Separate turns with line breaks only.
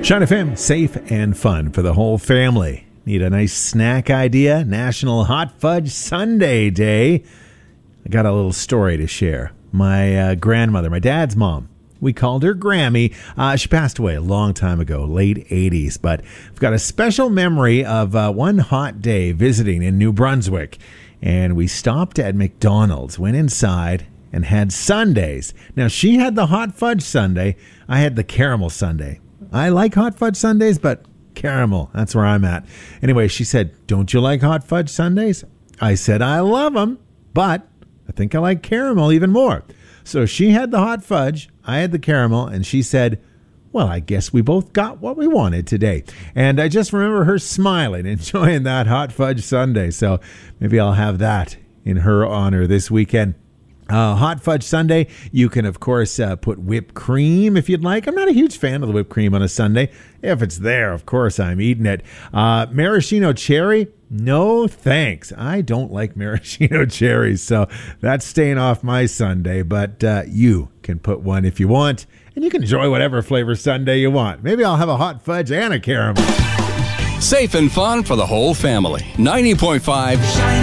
Shine FM, safe and fun for the whole family. Need a nice snack idea? National Hot Fudge Sundae Day. I got a little story to share. My grandmother, my dad's mom, we called her Grammy. She passed away a long time ago, late 80s. But I've got a special memory of one hot day visiting in New Brunswick. And we stopped at McDonald's, went inside, and had sundaes. Now, she had the hot fudge sundae. I had the caramel sundae. I like hot fudge sundaes, but caramel, that's where I'm at. Anyway, she said, "Don't you like hot fudge sundaes?" I said, "I love them, but I think I like caramel even more." So she had the hot fudge, I had the caramel, and she said, "Well, I guess we both got what we wanted today." And I just remember her smiling, enjoying that hot fudge sundae. So maybe I'll have that in her honor this weekend. Hot fudge sundae, you can, of course, put whipped cream if you'd like. I'm not a huge fan of the whipped cream on a sundae. If it's there, of course, I'm eating it. Maraschino cherry, no thanks. I don't like maraschino cherries, so that's staying off my sundae. But you can put one if you want, and you can enjoy whatever flavor sundae you want. Maybe I'll have a hot fudge and a caramel.
Safe and fun for the whole family. 90.5